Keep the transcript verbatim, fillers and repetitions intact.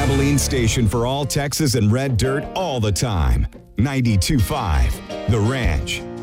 Abilene station for all Texas and Red Dirt all the time. ninety-two point five The Ranch.